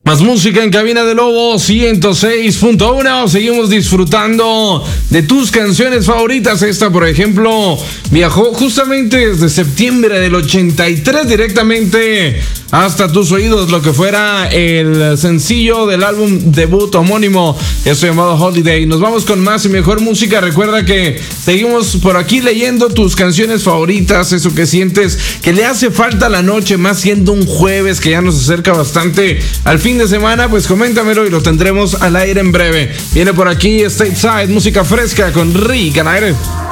Más música en Cabina de Lobo 106.1. Seguimos disfrutando de tus canciones favoritas. Esta, por ejemplo, viajó justamente desde septiembre del 83 directamente hasta tus oídos, lo que fuera el sencillo del álbum debut homónimo, eso llamado Holiday. Nos vamos con más y mejor música. Recuerda que seguimos por aquí leyendo tus canciones favoritas, eso que sientes que le hace falta a la noche, más siendo un jueves que ya nos acerca bastante al fin de semana. Pues coméntamelo y lo tendremos al aire en breve. Viene por aquí Stateside, música fresca con Rick al aire.